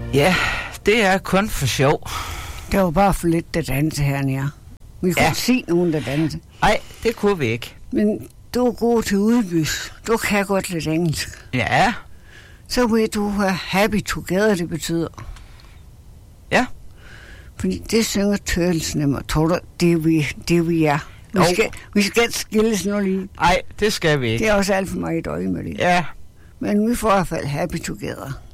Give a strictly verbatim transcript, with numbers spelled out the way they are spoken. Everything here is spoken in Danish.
Ja, det er kun for sjov. Det var bare for lidt, der danse hernede. Vi kunne Ja. ja. se nogen, der danse. Nej, det kunne vi ikke. Men du er god til udbys. Du kan godt lidt engelsk. Ja, Så ved du, hvad happy together det betyder. ja. Fordi det synger Turtles nemmer. Tror du, det er vi, det vi er. Vi Jo. skal, vi skal ikke skilles nu lige. Nej, det skal vi ikke. Det er også alt for meget et øje med det. Ja, Men vi får i hvert fald happy together.